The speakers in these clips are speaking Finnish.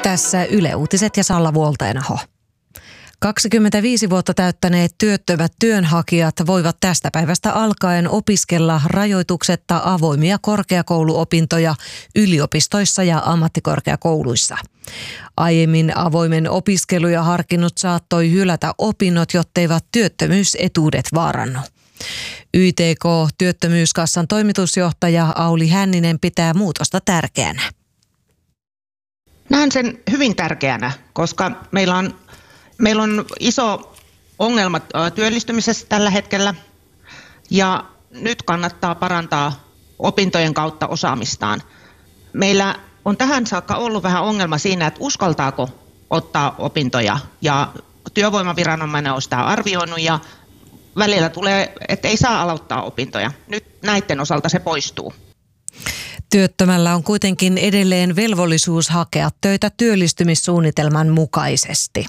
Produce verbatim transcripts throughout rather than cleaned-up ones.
Tässä Yle Uutiset ja Salla Vuoltainaho. kaksikymmentäviisi vuotta täyttäneet työttömät työnhakijat voivat tästä päivästä alkaen opiskella rajoituksetta avoimia korkeakouluopintoja yliopistoissa ja ammattikorkeakouluissa. Aiemmin avoimen opiskeluja harkinnut saattoi hylätä opinnot, jotteivät työttömyysetuudet vaarannu. Y T K-työttömyyskassan toimitusjohtaja Auli Hänninen pitää muutosta tärkeänä. Näen sen hyvin tärkeänä, koska meillä on, meillä on iso ongelma työllistymisessä tällä hetkellä ja nyt kannattaa parantaa opintojen kautta osaamistaan. Meillä on tähän saakka ollut vähän ongelma siinä, että uskaltaako ottaa opintoja ja työvoimaviranomainen on sitä arvioinut ja välillä tulee, että ei saa aloittaa opintoja. Nyt näiden osalta se poistuu. Työttömällä on kuitenkin edelleen velvollisuus hakea töitä työllistymissuunnitelman mukaisesti.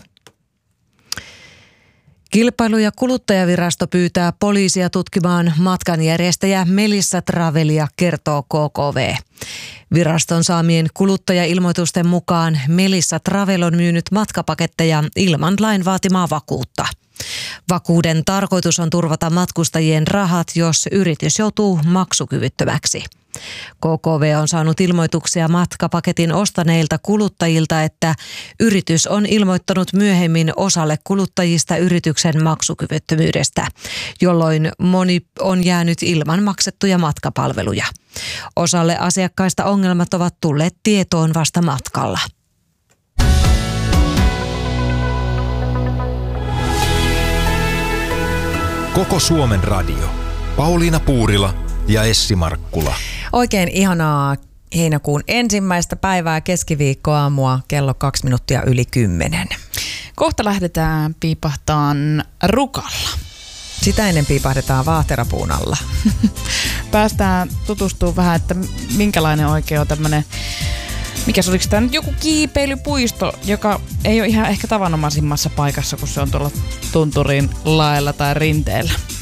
Kilpailu- ja kuluttajavirasto pyytää poliisia tutkimaan matkanjärjestäjä Melissa Travelia, kertoo K K V. Viraston saamien kuluttajailmoitusten mukaan Melissa Travel on myynyt matkapaketteja ilman lain vaatimaa vakuutta. Vakuuden tarkoitus on turvata matkustajien rahat, jos yritys joutuu maksukyvyttömäksi. K K V on saanut ilmoituksia matkapaketin ostaneilta kuluttajilta, että yritys on ilmoittanut myöhemmin osalle kuluttajista yrityksen maksukyvyttömyydestä, jolloin moni on jäänyt ilman maksettuja matkapalveluja. Osalle asiakkaista ongelmat ovat tulleet tietoon vasta matkalla. Koko Suomen radio. Pauliina Puurila ja Essi Markkula. Oikein ihanaa heinäkuun ensimmäistä päivää keskiviikkoaamua kello kaksi minuuttia yli kymmenen. Kohta lähdetään piipahtaan rukalla. Sitä ennen piipahdetaan vaahterapuun alla. Päästään tutustumaan vähän, että minkälainen oikein on tämmöinen, mikä se oliko tämä nyt joku kiipeilypuisto, joka ei ole ihan ehkä tavanomaisimmassa paikassa, kun se on tuolla tunturin laella tai rinteellä.